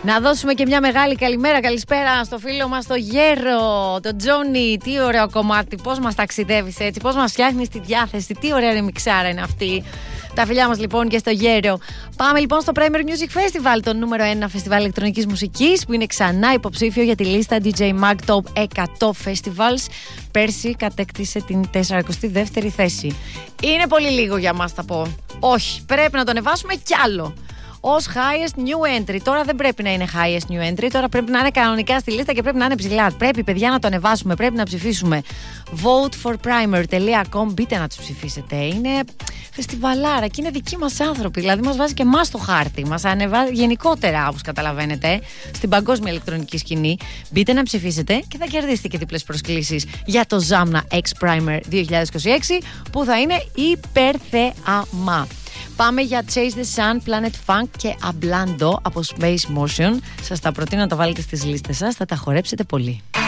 Να δώσουμε και μια μεγάλη καλημέρα, καλησπέρα στο φίλο μας το Γέρο, τον Τζόνι. Τι ωραίο κομμάτι, πώς μας ταξιδεύεις έτσι, πώς μας φτιάχνεις τη διάθεση, τι ωραία ρεμιξάρα είναι αυτή. Τα φιλιά μας λοιπόν και στο Γέρο. Πάμε λοιπόν στο Primer Music Festival, το νούμερο 1 φεστιβάλ ηλεκτρονικής μουσικής, που είναι ξανά υποψήφιο για τη λίστα DJ Mag Top 100 Festivals. Πέρσι κατέκτησε την 42η θέση. Είναι πολύ λίγο για μας, θα πω. Όχι, πρέπει να το ανεβάσουμε κι άλλο. Ως highest new entry. Τώρα δεν πρέπει να είναι highest new entry. Τώρα πρέπει να είναι κανονικά στη λίστα και πρέπει να είναι ψηλά. Πρέπει, παιδιά, να το ανεβάσουμε. Πρέπει να ψηφίσουμε. voteforprimer.com. Μπείτε να τους ψηφίσετε. Είναι φεστιβαλάρα και είναι δικοί μας άνθρωποι. Δηλαδή, μας βάζει και εμάς στο χάρτη. Μας ανεβάζει γενικότερα, όπως καταλαβαίνετε, στην παγκόσμια ηλεκτρονική σκηνή. Μπείτε να ψηφίσετε και θα κερδίσετε και διπλές προσκλήσεις για το Zamna X Primer 2026, που θα είναι υπερθεάμα. Πάμε για Chase the Sun, Planet Funk και Ablando από Space Motion. Σας τα προτείνω να το βάλετε στις λίστες σας, θα τα χορέψετε πολύ.